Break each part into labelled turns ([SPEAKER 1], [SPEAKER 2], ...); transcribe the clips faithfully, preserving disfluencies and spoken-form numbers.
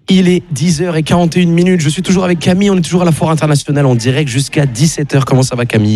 [SPEAKER 1] Il est dix heures quarante et une minutes, je suis toujours avec Camille, on est toujours à la Foire Internationale en direct jusqu'à dix-sept heures. Comment ça va Camille ?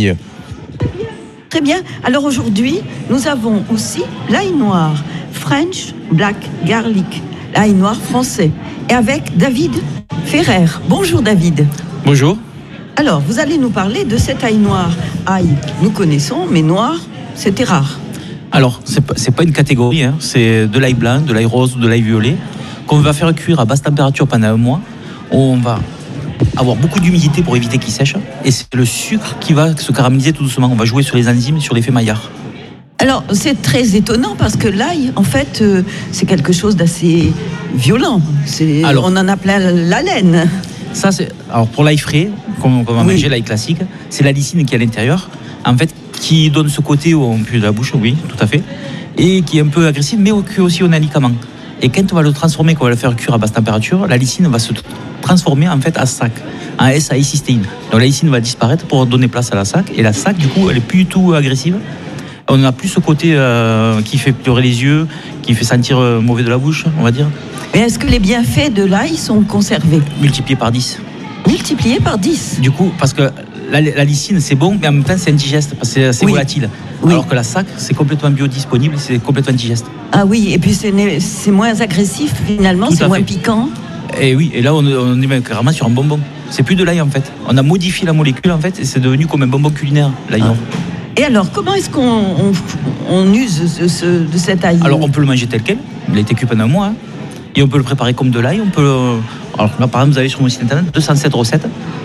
[SPEAKER 2] Très bien, alors aujourd'hui nous avons aussi l'ail noir, French Black Garlic, l'ail noir français, et avec David Ferrer. Bonjour David.
[SPEAKER 3] Bonjour.
[SPEAKER 2] Alors vous allez nous parler de cet ail noir. Ail, nous connaissons, mais noir, c'était rare.
[SPEAKER 3] Alors, c'est pas, c'est pas une catégorie, hein. C'est de l'ail blanc, de l'ail rose ou de l'ail violet qu'on va faire cuire à basse température pendant un mois. On va avoir beaucoup d'humidité pour éviter qu'il sèche et c'est le sucre qui va se caraméliser tout doucement. On va jouer sur les enzymes, sur l'effet Maillard.
[SPEAKER 2] Alors, c'est très étonnant parce que l'ail, en fait, euh, c'est quelque chose d'assez violent. C'est, alors, on en a plein la laine.
[SPEAKER 3] Ça, c'est, alors pour l'ail frais, comme on va manger oui. l'ail classique, c'est la lysine qui est à l'intérieur, en fait, qui donne ce côté où on pue de la bouche, oui, tout à fait, et qui est un peu agressif, mais qui aussi on a un médicament. Et quand on va le transformer, qu'on va le faire cuire à basse température, la lysine va se transformer en fait en sac, en S-acylcystéine. Donc la lysine va disparaître pour donner place à la sac, et la sac, du coup, elle est plus du tout agressive. On n'a plus ce côté euh, qui fait pleurer les yeux, qui fait sentir euh, mauvais de la bouche, on va dire.
[SPEAKER 2] Et est-ce que les bienfaits de l'ail sont conservés ?
[SPEAKER 3] Multipliés par dix.
[SPEAKER 2] Multipliés par dix ?
[SPEAKER 3] Du coup, parce que la, la lysine, c'est bon, mais en même temps, c'est indigeste, parce que c'est, c'est oui. volatile. Oui. Alors que la sac, c'est complètement biodisponible, c'est complètement digeste.
[SPEAKER 2] Ah oui, et puis c'est, c'est moins agressif, finalement, Tout c'est moins fait. piquant.
[SPEAKER 3] Et oui, et là, on, on est carrément sur un bonbon. C'est plus de l'ail, en fait. On a modifié la molécule, en fait, et c'est devenu comme un bonbon culinaire, l'ail noir.
[SPEAKER 2] Ah. Et alors, comment est-ce qu'on on, on use ce, ce, de cet ail ?
[SPEAKER 3] Alors, on peut le manger tel quel. Il a été cuit pendant un mois. Hein. Et on peut le préparer comme de l'ail. On peut. Le... Alors là, par exemple, vous avez sur mon site internet deux cent sept recettes.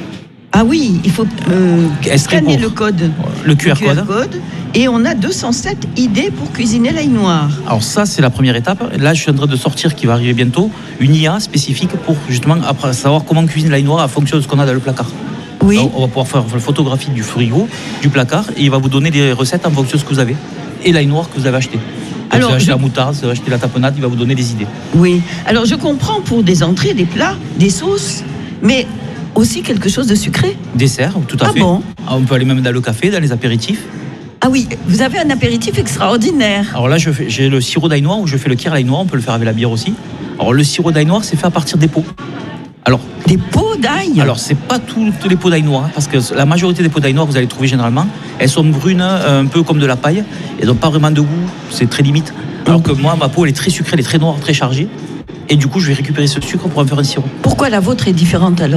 [SPEAKER 2] Ah oui, il faut euh, scanner le code.
[SPEAKER 3] Le Q R,
[SPEAKER 2] le Q R code. code. Et on a deux cent sept idées pour cuisiner l'ail noir.
[SPEAKER 3] Alors ça, c'est la première étape. Là, je suis en train de sortir, qui va arriver bientôt, une I A spécifique pour justement après savoir comment cuisiner l'ail noir en fonction de ce qu'on a dans le placard.
[SPEAKER 2] Oui.
[SPEAKER 3] Donc, on va pouvoir faire la photographie du frigo, du placard, et il va vous donner des recettes en fonction de ce que vous avez. Et l'ail noir que vous avez acheté. Alors, vous avez acheté je... la moutarde, vous avez acheté la tapenade, il va vous donner des idées.
[SPEAKER 2] Oui. Alors, je comprends pour des entrées, des plats, des sauces, mais aussi quelque chose de sucré.
[SPEAKER 3] Dessert, tout à
[SPEAKER 2] ah
[SPEAKER 3] fait.
[SPEAKER 2] Bon.
[SPEAKER 3] On peut aller même dans le café, dans les apéritifs.
[SPEAKER 2] Ah oui, vous avez un apéritif extraordinaire.
[SPEAKER 3] Alors là, je fais, j'ai le sirop d'ail noir, où je fais le kir l'ail noir, on peut le faire avec la bière aussi. Alors, le sirop d'ail noir, c'est fait à partir des pots. Alors,
[SPEAKER 2] des pots d'ail ?
[SPEAKER 3] Alors, c'est pas toutes les pots d'ail noir, hein, parce que la majorité des pots d'ail noir, vous allez trouver généralement, elles sont brunes, un peu comme de la paille, elles n'ont pas vraiment de goût, c'est très limite. Alors que moi, ma peau, elle est très sucrée, elle est très noire, très chargée. Et du coup, je vais récupérer ce sucre pour en faire un sirop.
[SPEAKER 2] Pourquoi la vôtre est différente alors ?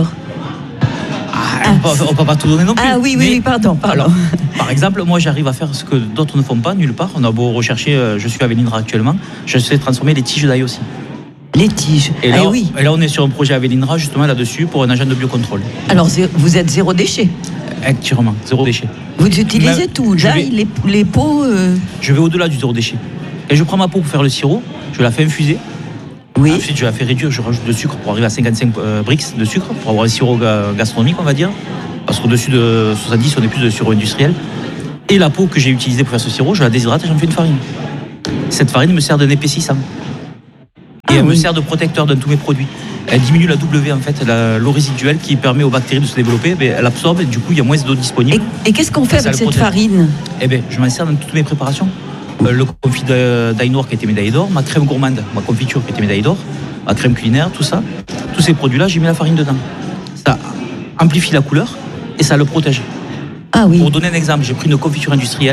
[SPEAKER 3] Ah, on ne peut pas tout donner non plus.
[SPEAKER 2] Ah oui, oui, oui, pardon, pardon.
[SPEAKER 3] Alors, par exemple, moi, j'arrive à faire ce que d'autres ne font pas, nulle part. On a beau rechercher, euh, je suis avec l'INRA actuellement, je sais transformer les tiges d'ail aussi.
[SPEAKER 2] Les tiges.
[SPEAKER 3] Et là,
[SPEAKER 2] ah, oui.
[SPEAKER 3] et là, on est sur un projet avec l'INRA, justement, là-dessus, pour un agent de biocontrôle.
[SPEAKER 2] Alors, vous êtes zéro déchet ?
[SPEAKER 3] Actuellement, zéro déchet.
[SPEAKER 2] Vous utilisez Mais, tout, l'ail, vais, les, les pots euh...
[SPEAKER 3] Je vais au-delà du zéro déchet. Et je prends ma peau pour faire le sirop, je la fais infuser.
[SPEAKER 2] Oui.
[SPEAKER 3] Ensuite, je la fais réduire, je rajoute de sucre pour arriver à cinquante-cinq euh, brix de sucre, pour avoir un sirop gastronomique, on va dire. Parce qu'au-dessus de soixante-dix, on est plus de sirop industriel. Et la peau que j'ai utilisée pour faire ce sirop, je la déshydrate et j'en fais une farine. Cette farine me sert d'un épaississant. Et ah, elle oui. me sert de protecteur dans tous mes produits. Elle diminue la W, en fait, la, l'eau résiduelle qui permet aux bactéries de se développer. Mais elle absorbe et du coup, il y a moins d'eau disponible.
[SPEAKER 2] Et, et qu'est-ce qu'on fait avec cette protège. farine ?
[SPEAKER 3] Eh bien, je m'en sers dans toutes mes préparations. Euh, le confit d'ail noir qui a été médaillé d'or, ma crème gourmande, ma confiture qui a été médaillée d'or, ma crème culinaire, tout ça. Tous ces produits-là, j'ai mis la farine dedans. Ça amplifie la couleur et ça le protège.
[SPEAKER 2] Ah oui.
[SPEAKER 3] Pour donner un exemple, j'ai pris une confiture industrielle.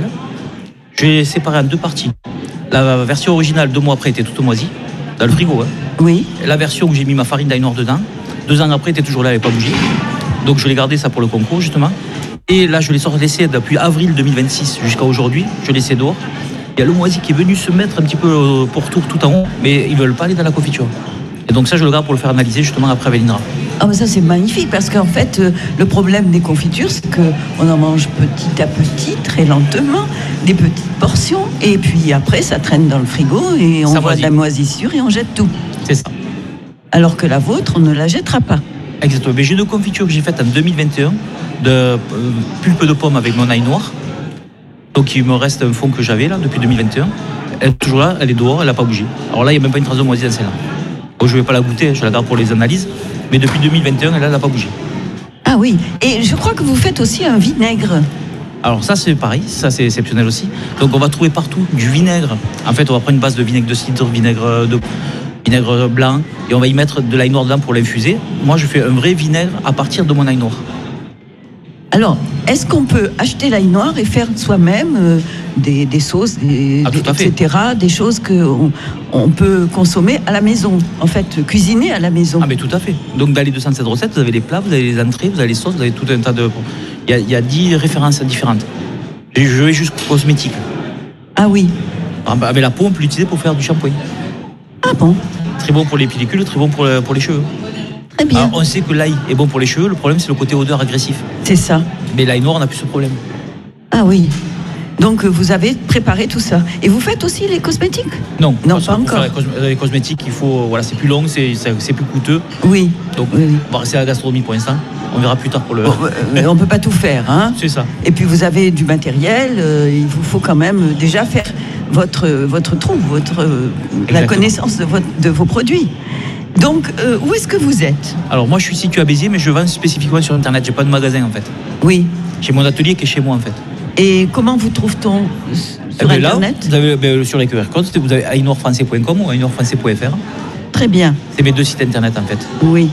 [SPEAKER 3] Je l'ai séparée en deux parties. La version originale, deux mois après, était toute moisie, dans le frigo. Hein.
[SPEAKER 2] Oui.
[SPEAKER 3] Et la version où j'ai mis ma farine d'ail noir dedans, deux ans après, était toujours là, elle n'avait pas bougé. Donc je l'ai gardé ça pour le concours, justement. Et là, je l'ai laissé depuis avril deux mille vingt-six jusqu'à aujourd'hui. Je l'ai laissé dehors. Il y a le moisi qui est venu se mettre un petit peu pour tour tout en haut, mais ils ne veulent pas aller dans la confiture. Et donc ça, je le garde pour le faire analyser justement après avec l'INRA.
[SPEAKER 2] Ah ben ça c'est magnifique parce qu'en fait euh, le problème des confitures c'est qu'on en mange petit à petit, très lentement, des petites portions et puis après ça traîne dans le frigo et on ça voit moisit. de la moisissure et on jette tout.
[SPEAKER 3] C'est ça.
[SPEAKER 2] Alors que la vôtre, on ne la jettera pas.
[SPEAKER 3] Exactement. Mais j'ai une confiture que j'ai faite en deux mille vingt et un de euh, pulpe de pomme avec mon ail noir. Donc il me reste un fond que j'avais là depuis deux mille vingt et un. Elle est toujours là, elle est dehors, elle n'a pas bougé. Alors là, il n'y a même pas une trace de moisi dans celle-là. Bon, je ne vais pas la goûter, je la garde pour les analyses. Mais depuis deux mille vingt et un, elle n'a pas bougé.
[SPEAKER 2] Ah oui, et je crois que vous faites aussi un vinaigre.
[SPEAKER 3] Alors ça c'est pareil, ça c'est exceptionnel aussi. Donc on va trouver partout du vinaigre. En fait on va prendre une base de vinaigre de cidre, vinaigre de, vinaigre blanc, et on va y mettre de l'ail noir dedans pour l'infuser. Moi, je fais un vrai vinaigre à partir de mon ail noir.
[SPEAKER 2] Alors, est-ce qu'on peut acheter l'ail noir et faire soi-même euh, des, des sauces, des,
[SPEAKER 3] ah,
[SPEAKER 2] des, et cetera, des choses qu'on on peut consommer à la maison, en fait, cuisiner à la maison?
[SPEAKER 3] Ah, mais tout à fait. Donc, dans les deux cent sept recettes, vous avez les plats, vous avez les entrées, vous avez les sauces, vous avez tout un tas de... Il y a, il y a dix références différentes. Et je vais jusqu'aux cosmétiques.
[SPEAKER 2] Ah oui.
[SPEAKER 3] Avec la peau, on peut l'utiliser pour faire du shampoing.
[SPEAKER 2] Ah bon?
[SPEAKER 3] Très bon pour les pellicules, très bon pour, pour les cheveux.
[SPEAKER 2] Très bien.
[SPEAKER 3] Alors, on sait que l'ail est bon pour les cheveux, le problème c'est le côté odeur agressif.
[SPEAKER 2] C'est ça.
[SPEAKER 3] Mais l'ail noir, on n'a plus ce problème.
[SPEAKER 2] Ah oui. Donc vous avez préparé tout ça. Et vous faites aussi les cosmétiques?
[SPEAKER 3] Non,
[SPEAKER 2] non, pas encore.
[SPEAKER 3] Pour faire les cosmétiques, il faut, voilà, c'est plus long, c'est, c'est plus coûteux.
[SPEAKER 2] Oui.
[SPEAKER 3] Donc
[SPEAKER 2] oui, oui.
[SPEAKER 3] on va rester à la gastronomie pour l'instant. On verra plus tard pour le.
[SPEAKER 2] Bon, euh, on peut pas tout faire, hein.
[SPEAKER 3] C'est ça.
[SPEAKER 2] Et puis vous avez du matériel. Euh, il vous faut quand même déjà faire votre votre trou, votre euh, la connaissance de votre de vos produits. Donc, euh, où est-ce que vous êtes?
[SPEAKER 3] Alors, moi, je suis situé à Béziers, mais je vends spécifiquement sur Internet. J'ai pas de magasin, en fait.
[SPEAKER 2] Oui.
[SPEAKER 3] J'ai mon atelier qui est chez moi, en fait.
[SPEAKER 2] Et comment vous trouve-t-on sur
[SPEAKER 3] eh ben
[SPEAKER 2] Internet?
[SPEAKER 3] Là, vous avez, ben, sur les Q R codes, vous avez ail noir français point com ou ail noir français point f r.
[SPEAKER 2] Très bien.
[SPEAKER 3] C'est mes deux sites Internet, en fait.
[SPEAKER 2] Oui.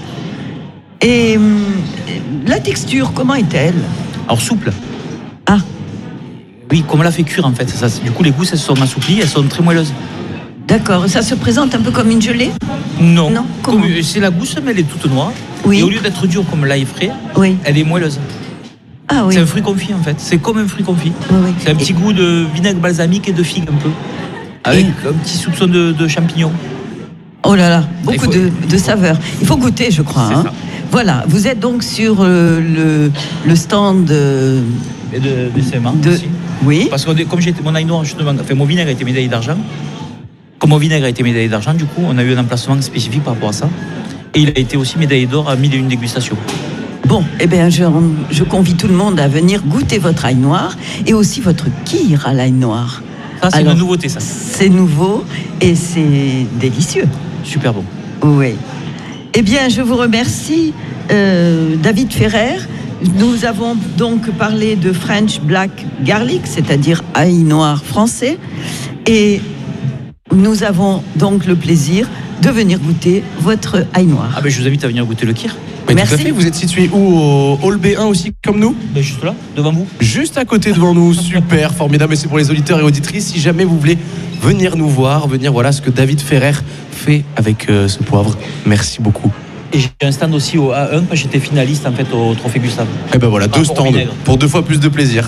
[SPEAKER 2] Et hum, la texture, comment est-elle?
[SPEAKER 3] Alors, souple.
[SPEAKER 2] Ah.
[SPEAKER 3] Oui, comme on l'a fait cuire, en fait. Ça, du coup, les gousses, elles se sont assouplies, elles sont très moelleuses.
[SPEAKER 2] D'accord, ça se présente un peu comme une gelée?
[SPEAKER 3] Non,
[SPEAKER 2] non
[SPEAKER 3] comme, c'est la gousse, mais elle est toute noire.
[SPEAKER 2] Oui.
[SPEAKER 3] Et au lieu d'être dure comme l'ail frais,
[SPEAKER 2] oui.
[SPEAKER 3] elle est moelleuse.
[SPEAKER 2] Ah oui.
[SPEAKER 3] C'est un fruit confit en fait, c'est comme un fruit confit.
[SPEAKER 2] Oui, oui.
[SPEAKER 3] C'est un petit et... goût de vinaigre balsamique et de figue un peu, avec et... un petit soupçon de, de champignons.
[SPEAKER 2] Oh là là, beaucoup faut... de, de saveurs. Il faut goûter, je crois. Hein. Voilà, vous êtes donc sur euh, le, le stand de...
[SPEAKER 3] Et de, de C M A
[SPEAKER 2] de...
[SPEAKER 3] aussi.
[SPEAKER 2] Oui.
[SPEAKER 3] Parce que comme j'étais mon ail noir, justement, enfin, mon vinaigre a été médaillé d'argent. Comme mon vinaigre a été médaillé d'argent, du coup, on a eu un emplacement spécifique par rapport à ça. Et il a été aussi médaillé d'or à mille et une dégustations.
[SPEAKER 2] Bon, eh bien, je, je convie tout le monde à venir goûter votre ail noir et aussi votre kir à l'ail noir.
[SPEAKER 3] Ça, c'est Alors, une nouveauté, ça.
[SPEAKER 2] C'est nouveau et c'est délicieux.
[SPEAKER 3] Super bon.
[SPEAKER 2] Oui. Eh bien, je vous remercie, euh, David Ferrer. Nous avons donc parlé de French Black Garlic, c'est-à-dire ail noir français. Et nous avons donc le plaisir de venir goûter votre ail noir.
[SPEAKER 3] Ah ben je vous invite à venir goûter le kir.
[SPEAKER 1] Mais merci. Tout à fait. Vous êtes situé où? Au Hall B un aussi, comme nous?
[SPEAKER 3] Ben juste là, devant vous.
[SPEAKER 1] Juste à côté devant nous. Super, formidable. Et c'est pour les auditeurs et auditrices. Si jamais vous voulez venir nous voir, venir voilà ce que David Ferrer fait avec euh, ce poivre. Merci beaucoup.
[SPEAKER 3] Et j'ai un stand aussi au A un, parce que j'étais finaliste en fait au Trophée Gustave.
[SPEAKER 1] Et ben voilà, deux stands pour deux fois plus de plaisir.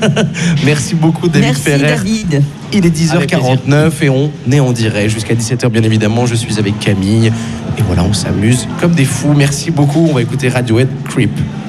[SPEAKER 1] Merci beaucoup David
[SPEAKER 2] Merci
[SPEAKER 1] Ferrer.
[SPEAKER 2] David.
[SPEAKER 1] Il est dix heures quarante-neuf et on est en direct jusqu'à dix-sept heures bien évidemment. Je suis avec Camille et voilà, on s'amuse comme des fous. Merci beaucoup. On va écouter Radiohead Creep.